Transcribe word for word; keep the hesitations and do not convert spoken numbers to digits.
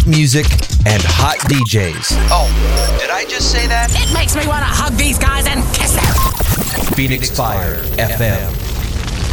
great music, and hot D Js. Oh, did I just say that? It makes me want to hug these guys and kiss them. Phoenix Fire F M.